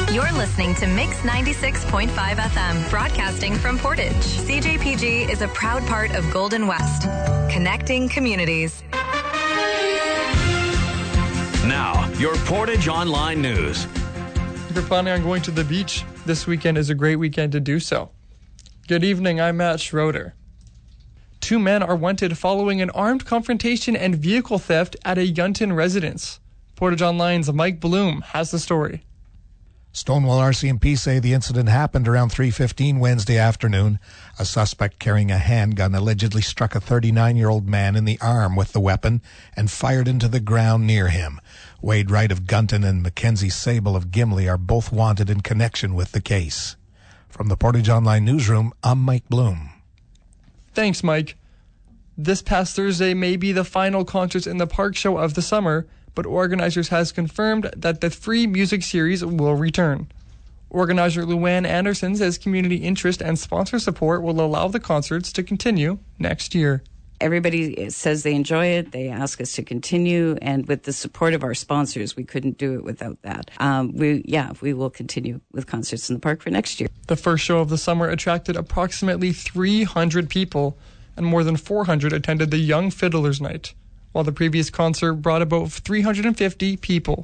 You're listening to Mix 96.5 FM, broadcasting from Portage. CJPG is a proud part of Golden West, connecting communities. Now, your Portage Online News. If you're planning on going to the beach, this weekend is a great weekend to do so. Good evening, I'm Matt Schroeder. 2 men are wanted following an armed confrontation and vehicle theft at a Yunton residence. Portage Online's Mike Bloom has the story. Stonewall RCMP say the incident happened around 3:15 Wednesday afternoon. A suspect carrying a handgun allegedly struck a 39-year-old man in the arm with the weapon and fired into the ground near him. Wade Wright of Gunton and Mackenzie Sable of Gimli are both wanted in connection with the case. From the Portage Online newsroom, I'm Mike Bloom. Thanks, Mike. This past Thursday may be the final concerts in the Park Show of the summer, but organizers has confirmed that the free music series will return. Organizer Luann Anderson says community interest and sponsor support will allow the concerts to continue next year. Everybody says they enjoy it. They ask us to continue. And with the support of our sponsors, we couldn't do it without that. We will continue with concerts in the park for next year. The first show of the summer attracted approximately 300 people, and more than 400 attended the Young Fiddlers Night, while the previous concert brought about 350 people.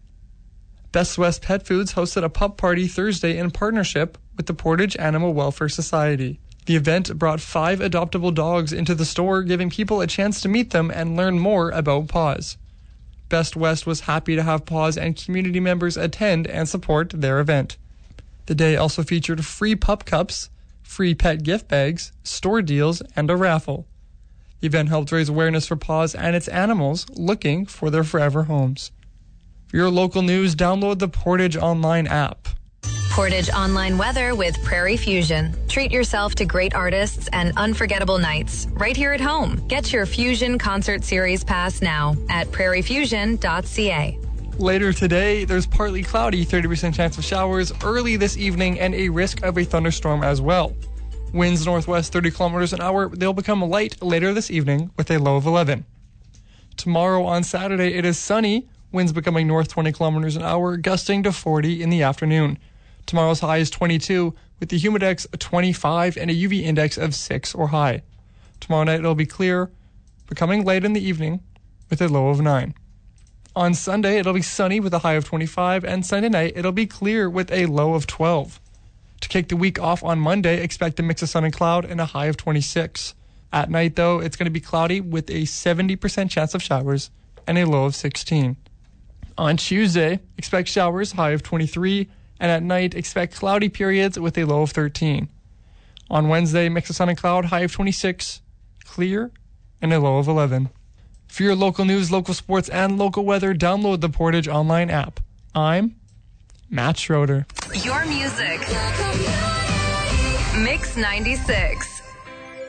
Best West Pet Foods hosted a pup party Thursday in partnership with the Portage Animal Welfare Society. The event brought 5 adoptable dogs into the store, giving people a chance to meet them and learn more about Paws. Best West was happy to have Paws and community members attend and support their event. The day also featured free pup cups, free pet gift bags, store deals, and a raffle. The event helped raise awareness for Paws and its animals looking for their forever homes. For your local news, download the Portage Online app. Portage Online weather with Prairie Fusion. Treat yourself to great artists and unforgettable nights right here at home. Get your Fusion Concert Series pass now at prairiefusion.ca. Later today, there's partly cloudy, 30% chance of showers early this evening, and a risk of a thunderstorm as well. Winds northwest 30 kilometers an hour. They'll become light later this evening with a low of 11. Tomorrow on Saturday, it is sunny. Winds becoming north 20 kilometers an hour, gusting to 40 in the afternoon. Tomorrow's high is 22, with the humidex 25 and a UV index of 6 or high. Tomorrow night it'll be clear, becoming light in the evening with a low of 9. On Sunday, it'll be sunny with a high of 25, and Sunday night it'll be clear with a low of 12. To kick the week off on Monday, expect a mix of sun and cloud and a high of 26. At night, though, it's going to be cloudy with a 70% chance of showers and a low of 16. On Tuesday, expect showers, high of 23, and at night, expect cloudy periods with a low of 13. On Wednesday, mix of sun and cloud, high of 26, clear, and a low of 11. For your local news, local sports, and local weather, download the Portage Online app. I'm Matt Schroeder. Your music. Mix 96.